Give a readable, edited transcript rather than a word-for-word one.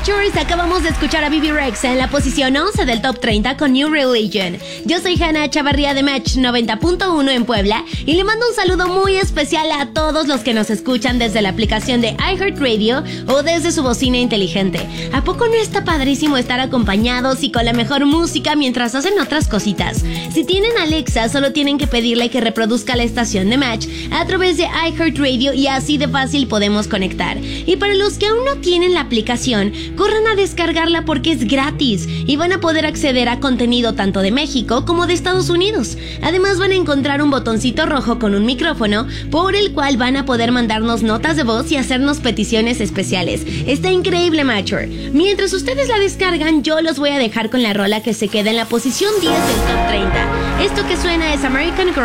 Matchers, acabamos de escuchar a Bebe Rexha en la posición 11 del Top 30 con New Religion. Yo soy Hannah Chavarría de Match 90.1 en Puebla y le mando un saludo muy especial a todos los que nos escuchan desde la aplicación de iHeartRadio o desde su bocina inteligente. ¿A poco no está padrísimo estar acompañados y con la mejor música mientras hacen otras cositas? Si tienen Alexa, solo tienen que pedirle que reproduzca la estación de Match a través de iHeartRadio y así de fácil podemos conectar. Y para los que aún no tienen la aplicación, corran a descargarla porque es gratis y van a poder acceder a contenido tanto de México como de Estados Unidos. Además van a encontrar un botoncito rojo con un micrófono por el cual van a poder mandarnos notas de voz y hacernos peticiones especiales. Está increíble, Matcher. Mientras ustedes la descargan, yo los voy a dejar con la rola que se queda en la posición 10 del Top 30. Esto que suena es American Girl